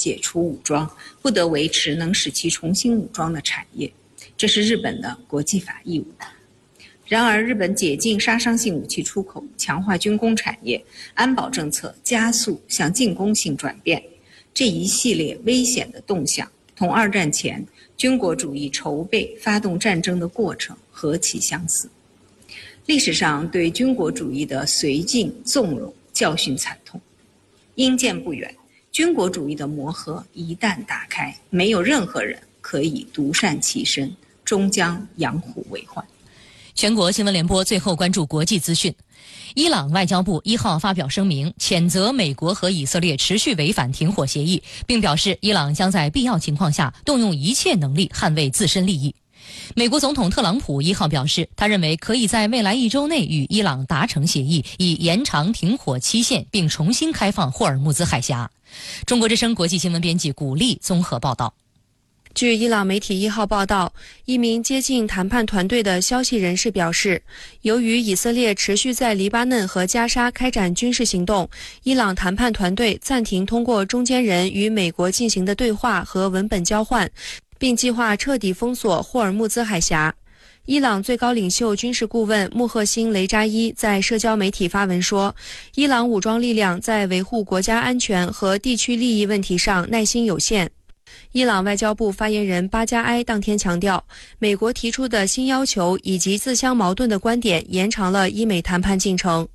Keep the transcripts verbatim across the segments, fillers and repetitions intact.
解除武装，不得维持能使其重新武装的产业，这是日本的国际法义务。然而，日本解禁杀伤性武器出口，强化军工产业，安保政策加速向进攻性转变，这一系列危险的动向，同二战前军国主义筹备发动战争的过程何其相似。历史上对军国主义的绥靖纵容教训惨痛，因见不远，军国主义的魔盒一旦打开，没有任何人可以独善其身，终将养虎为患。 全国新闻联播最后关注国际资讯。伊朗外交部一号发表声明，谴责美国和以色列持续违反停火协议，并表示伊朗将在必要情况下动用一切能力捍卫自身利益。美国总统特朗普一号表示，他认为可以在未来一周内与伊朗达成协议，以延长停火期限，并重新开放霍尔木兹海峡。中国之声国际新闻编辑古丽综合报道。 据伊朗媒体一号报道，一名接近谈判团队的消息人士表示，由于以色列持续在黎巴嫩和加沙开展军事行动，伊朗谈判团队暂停通过中间人与美国进行的对话和文本交换，并计划彻底封锁霍尔木兹海峡。伊朗最高领袖军事顾问穆赫辛·雷扎伊在社交媒体发文说，伊朗武装力量在维护国家安全和地区利益问题上耐心有限。伊朗外交部发言人巴加埃当天强调，美国提出的新要求以及自相矛盾的观点延长了伊美谈判进程。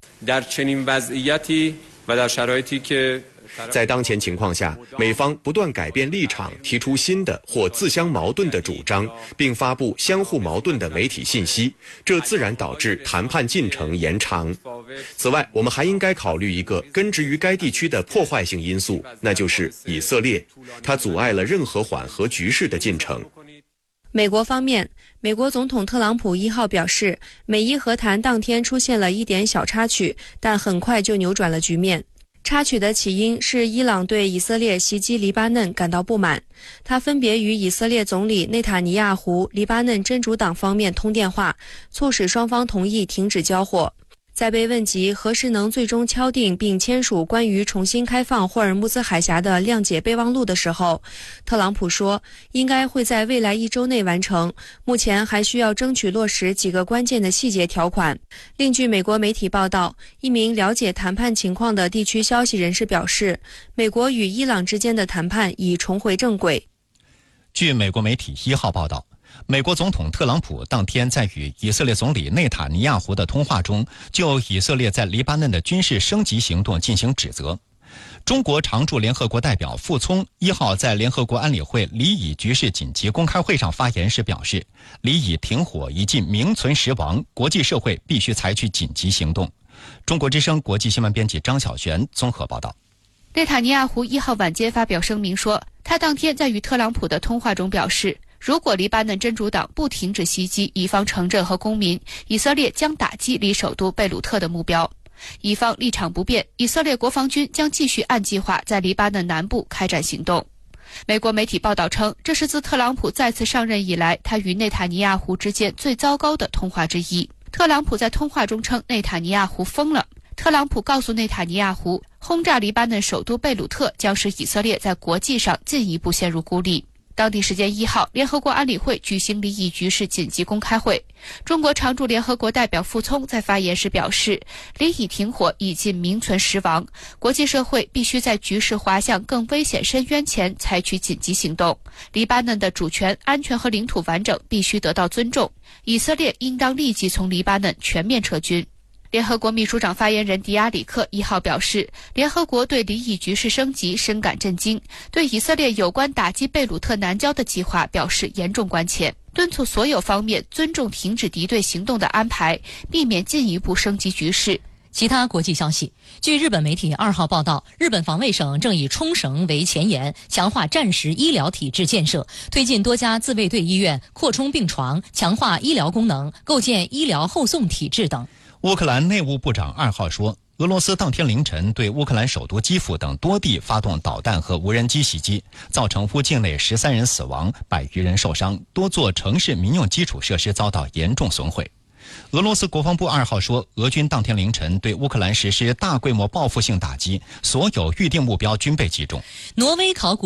在当前情况下，美方不断改变立场，提出新的或自相矛盾的主张，并发布相互矛盾的媒体信息，这自然导致谈判进程延长。此外，我们还应该考虑一个根植于该地区的破坏性因素，那就是以色列，它阻碍了任何缓和局势的进程。 美国方面，美国总统特朗普一号表示，美伊和谈当天出现了一点小插曲，但很快就扭转了局面。插曲的起因是伊朗对以色列袭击黎巴嫩感到不满，他分别与以色列总理内塔尼亚胡、黎巴嫩真主党方面通电话，促使双方同意停止交火。在被问及何时能最终敲定并签署关于重新开放霍尔木兹海峡的谅解备忘录的时候，特朗普说，应该会在未来一周内完成，目前还需要争取落实几个关键的细节条款。另据美国媒体报道，一名了解谈判情况的地区消息人士表示，美国与伊朗之间的谈判已重回正轨。 据美国媒体一号报道，美国总统特朗普当天在与以色列总理内塔尼亚胡的通话中，就以色列在黎巴嫩的军事升级行动进行指责。中国常驻联合国代表傅聪一号在联合国安理会黎以局势紧急公开会上发言时表示，黎以停火已近名存实亡，国际社会必须采取紧急行动。中国之声国际新闻编辑张晓璇综合报道。 内塔尼亚胡一号晚间发表声明说，他当天在与特朗普的通话中表示，如果黎巴嫩真主党不停止袭击以方城镇和公民，以色列将打击离首都贝鲁特的目标。以方立场不变，以色列国防军将继续按计划在黎巴嫩南部开展行动。美国媒体报道称，这是自特朗普再次上任以来，他与内塔尼亚胡之间最糟糕的通话之一。特朗普在通话中称内塔尼亚胡疯了。特朗普告诉内塔尼亚胡，轰炸黎巴嫩首都贝鲁特将使以色列在国际上进一步陷入孤立。当地时间一号，联合国安理会举行黎以局势紧急公开会。中国常驻联合国代表傅聪在发言时表示，黎以停火已近名存实亡，国际社会必须在局势滑向更危险深渊前采取紧急行动。黎巴嫩的主权、安全和领土完整必须得到尊重，以色列应当立即从黎巴嫩全面撤军。联合国秘书长发言人迪亚里克一号表示，联合国对黎以局势升级深感震惊，对以色列有关打击贝鲁特南郊的计划表示严重关切，敦促所有方面尊重停止敌对行动的安排，避免进一步升级局势。 其他国际消息，据日本媒体二号报道，日本防卫省正以冲绳为前沿，强化战时医疗体制建设，推进多家自卫队医院，扩充病床，强化医疗功能，构建医疗后送体制等。 乌克兰内务部长二号说，俄罗斯当天凌晨对乌克兰首都基辅等多地发动导弹和无人机袭击，造成乌境内十三人死亡，百余人受伤，多座城市民用基础设施遭到严重损毁。俄罗斯国防部二号说，俄军当天凌晨对乌克兰实施大规模报复性打击，所有预定目标均被击中。 挪威考古